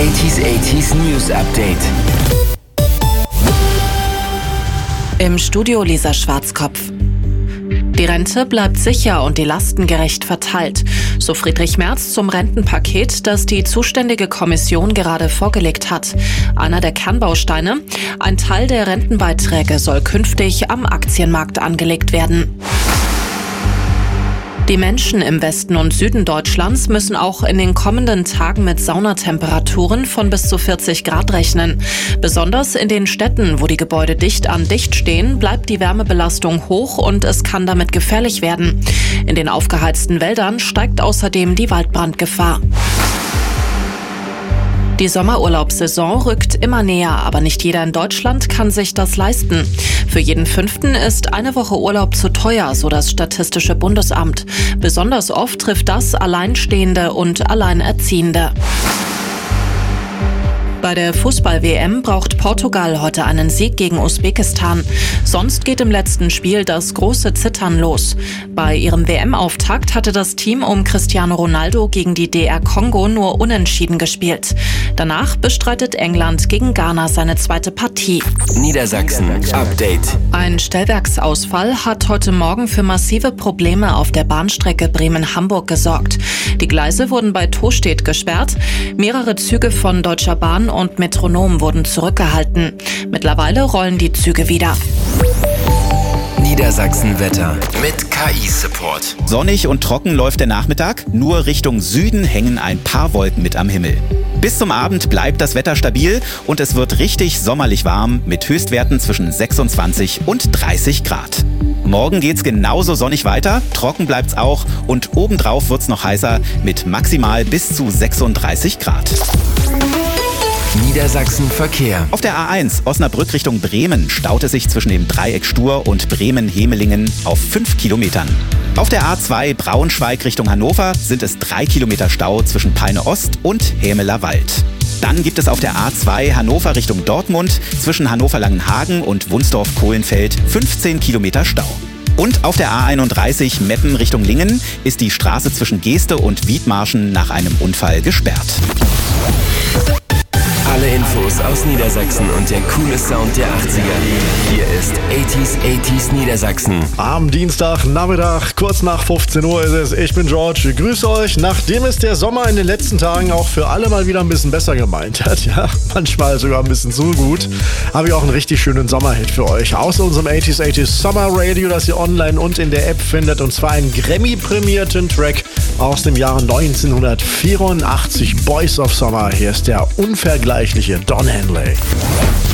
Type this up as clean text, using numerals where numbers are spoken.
80s News Update. Im Studio Lisa Schwarzkopf. Die Rente bleibt sicher und die Lasten gerecht verteilt. So Friedrich Merz zum Rentenpaket, das die zuständige Kommission gerade vorgelegt hat. Einer der Kernbausteine: ein Teil der Rentenbeiträge soll künftig am Aktienmarkt angelegt werden. Die Menschen im Westen und Süden Deutschlands müssen auch in den kommenden Tagen mit Saunatemperaturen von bis zu 40 Grad rechnen. Besonders in den Städten, wo die Gebäude dicht an dicht stehen, bleibt die Wärmebelastung hoch und es kann damit gefährlich werden. In den aufgeheizten Wäldern steigt außerdem die Waldbrandgefahr. Die Sommerurlaubssaison rückt immer näher, aber nicht jeder in Deutschland kann sich das leisten. Für jeden Fünften ist eine Woche Urlaub zu teuer, so das Statistische Bundesamt. Besonders oft trifft das Alleinstehende und Alleinerziehende. Bei der Fußball-WM braucht Portugal heute einen Sieg gegen Usbekistan. Sonst geht im letzten Spiel das große Zittern los. Bei ihrem WM-Auftakt hatte das Team um Cristiano Ronaldo gegen die DR Kongo nur unentschieden gespielt. Danach bestreitet England gegen Ghana seine zweite Partie. Niedersachsen Update. Ein Stellwerksausfall hat heute Morgen für massive Probleme auf der Bahnstrecke Bremen-Hamburg gesorgt. Die Gleise wurden bei Tostedt gesperrt. Mehrere Züge von Deutscher Bahn und Metronom wurden zurückgehalten. Mittlerweile rollen die Züge wieder. Niedersachsen-Wetter mit KI-Support. Sonnig und trocken läuft der Nachmittag. Nur Richtung Süden hängen ein paar Wolken mit am Himmel. Bis zum Abend bleibt das Wetter stabil und es wird richtig sommerlich warm mit Höchstwerten zwischen 26 und 30 Grad. Morgen geht's genauso sonnig weiter, trocken bleibt's auch und obendrauf wird's noch heißer mit maximal bis zu 36 Grad. Niedersachsen Verkehr. Auf der A1 Osnabrück Richtung Bremen staut es sich zwischen dem Dreieck Stur und Bremen-Hemelingen auf 5 Kilometern. Auf der A2 Braunschweig Richtung Hannover sind es 3 Kilometer Stau zwischen Peine Ost und Hämeler Wald. Dann gibt es auf der A2 Hannover Richtung Dortmund zwischen Hannover-Langenhagen und Wunsdorf-Kohlenfeld 15 Kilometer Stau. Und auf der A31 Meppen Richtung Lingen ist die Straße zwischen Geeste und Wiedmarschen nach einem Unfall gesperrt. Alle Infos aus Niedersachsen und der coole Sound der 80er. Hier ist 80s Niedersachsen. Am Dienstagnachmittag, kurz nach 15 Uhr ist es. Ich bin George, ich grüße euch. Nachdem es der Sommer in den letzten Tagen auch für alle mal wieder ein bisschen besser gemeint hat, ja, manchmal sogar ein bisschen zu gut, habe ich auch einen richtig schönen Sommerhit für euch. Aus unserem 80s Summer Radio, das ihr online und in der App findet. Und zwar einen Grammy-prämierten Track aus dem Jahre 1984, Boys of Summer. Hier ist der unvergleichliche Don Henley.